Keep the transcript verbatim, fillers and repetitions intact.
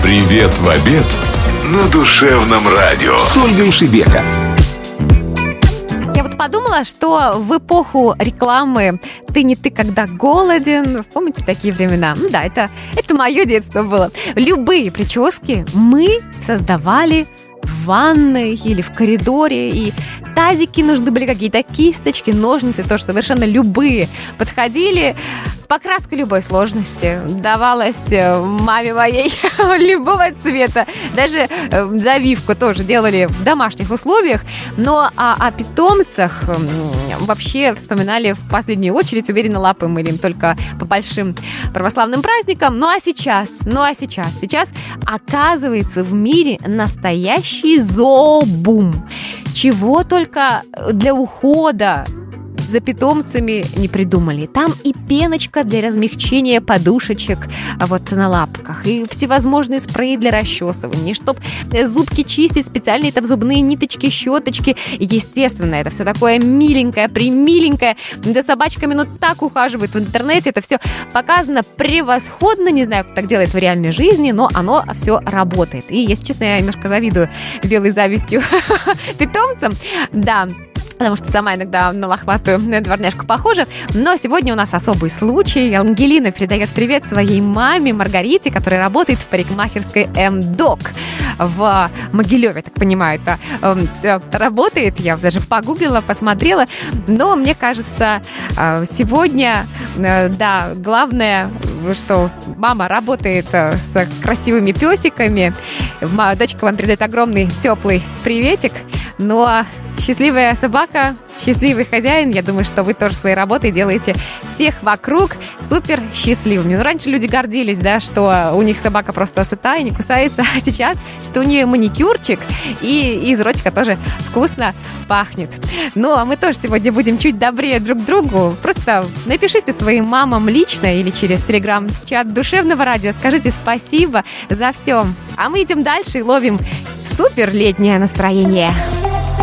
Привет в обед на душевном радио с Ольгой Шебека. Я вот подумала, что в эпоху рекламы «ты не ты, когда голоден», помните такие времена? Ну да, это, это мое детство было. Любые прически мы создавали в ванной или в коридоре, и тазики нужны были какие-то, кисточки, ножницы, тоже совершенно любые. Подходили, покраска любой сложности давалась маме моей любого цвета. Даже завивку тоже делали в домашних условиях. Но о, о питомцах вообще вспоминали в последнюю очередь, уверенно, лапы мыли им только по большим православным праздникам. Ну а сейчас, ну а сейчас, сейчас оказывается в мире настоящий зообум. Чего только для ухода за питомцами не придумали. Там и пеночка для размягчения подушечек вот на лапках, и всевозможные спреи для расчесывания, чтобы зубки чистить, специальные там зубные ниточки, щеточки. Естественно, это все такое миленькое, примиленькое. За собачками, ну, так ухаживают в интернете. Это все показано превосходно. Не знаю, кто так делает в реальной жизни, но оно все работает. И, если честно, я немножко завидую белой завистью питомцам. Да, потому что сама иногда на лохматую дворняжку похожа. Но сегодня у нас особый случай. Ангелина передает привет своей маме Маргарите, которая работает в парикмахерской М-Док в Могилеве, так понимаю, это э, все работает. Я даже погуглила, посмотрела. Но мне кажется, э, сегодня, э, да, главное, что мама работает э, с красивыми песиками. Дочка вам передает огромный теплый приветик. Ну а счастливая собака, счастливый хозяин. Я думаю, что вы тоже своей работой делаете всех вокруг супер счастливыми. Ну, раньше люди гордились, да, что у них собака просто сыта и не кусается, а сейчас, что у нее маникюрчик и из ротика тоже вкусно пахнет. Ну, а мы тоже сегодня будем чуть добрее друг к другу. Просто напишите своим мамам лично или через телеграм-чат Душевного радио. Скажите спасибо за все. А мы идем дальше и ловим супер летнее настроение.